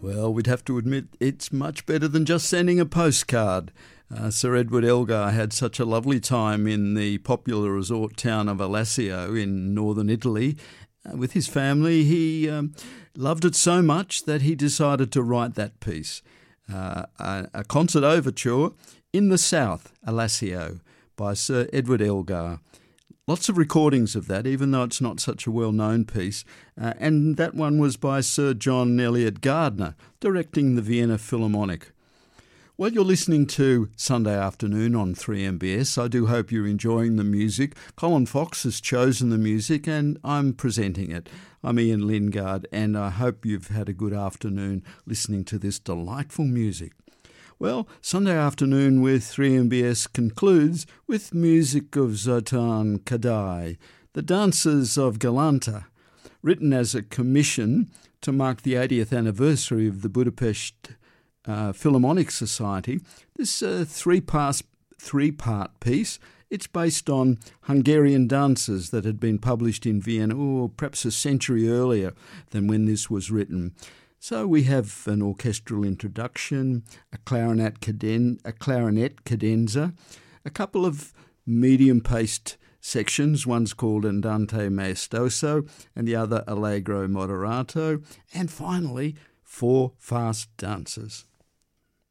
Well, we'd have to admit it's much better than just sending a postcard. Sir Edward Elgar had such a lovely time in the popular resort town of Alassio in northern Italy. With his family, he loved it so much that he decided to write that piece, a concert overture in the south, Alassio, by Sir Edward Elgar. Lots of recordings of that, even though it's not such a well-known piece. And that one was by Sir John Eliot Gardner, directing the Vienna Philharmonic. Well, you're listening to Sunday Afternoon on 3MBS. I do hope you're enjoying the music. Colin Fox has chosen the music and I'm presenting it. I'm Ian Lingard and I hope you've had a good afternoon listening to this delightful music. Well, Sunday Afternoon with 3MBS concludes with music of Zoltan Kodály, The Dances of Galanta, written as a commission to mark the 80th anniversary of the Budapest Philharmonic Society. This three-part piece, it's based on Hungarian dances that had been published in Vienna, perhaps a century earlier than when this was written. So we have an orchestral introduction, a clarinet cadenza, a couple of medium-paced sections. One's called Andante Maestoso and the other Allegro Moderato, and finally 4 fast dances.